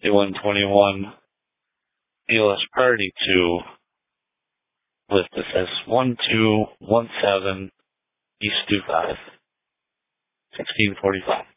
A121 ELS Priority 2 with this as 1217 East 25, 1645.